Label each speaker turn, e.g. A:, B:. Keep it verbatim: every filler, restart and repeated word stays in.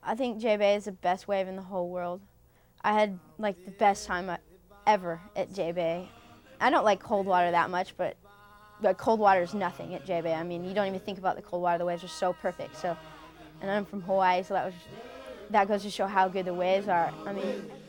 A: I think J-Bay is the best wave in the whole world. I had like the best time ever at J-Bay. I don't like cold water that much, but the cold water is nothing at J-Bay. I mean, you don't even think about the cold water. The waves are so perfect. So, and I'm from Hawaii, so that was that goes to show how good the waves are. I mean,